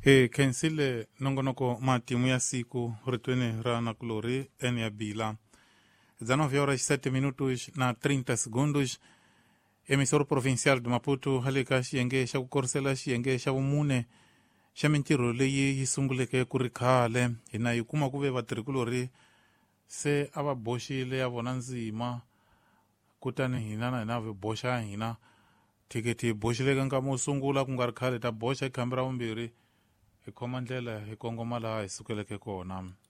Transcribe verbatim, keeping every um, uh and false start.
He khensile nongonoko matimu ya siku ritweni ra nakulori ene ya bila. dezenove horas sete minutos na trinta segundos. Emissor provincial de Maputo halika xiyenge xa ku korisela xiyenge xa vumune xa mintirho leyi yi sunguleke ku ri khale. Hina yi kuma ku ve vatirhikulori se a va boxile ya vona ndzima kutani hina na hina vi boxa hina thikithi hi boxile ka nkama wo sungula ku nga ri khale ta boxa hi khambi ra vumbirhi hi khoma ndlela hi kongoma laha hi sukeleke kona.